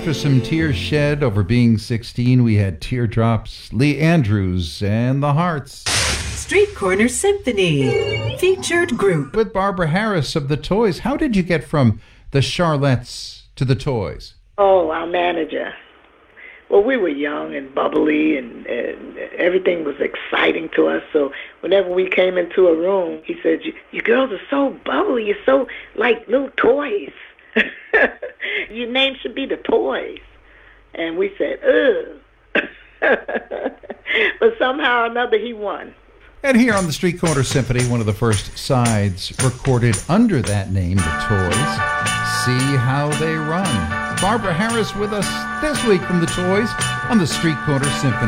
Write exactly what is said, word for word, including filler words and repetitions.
after some tears shed over being sixteen, we had Teardrops, Lee Andrews, and the Hearts. Street Corner Symphony, featured group. With Barbara Harris of the Toys. How did you get from the Charlettes to the Toys? Oh, our manager. Well, we were young and bubbly, and, and everything was exciting to us. So whenever we came into a room, he said, you, you girls are so bubbly. You're so like little toys. Your name should be the Toys. And we said, ugh. But somehow or another, he won. And here on the Street Corner Symphony, one of the first sides recorded under that name, the Toys. See How They Run. Barbara Harris with us this week from the Toys on the Street Corner Symphony.